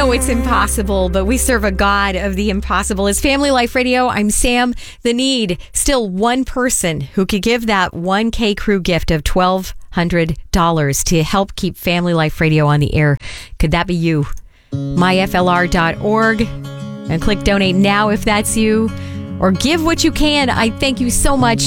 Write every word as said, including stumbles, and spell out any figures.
know it's impossible, but we serve a God of the impossible. It's Family Life Radio. I'm Sam. The need, still one person who could give that one K Crew gift of twelve hundred dollars to help keep Family Life Radio on the air. Could that be you? my f l r dot org and click donate now if that's you, or give what you can. I thank you so much.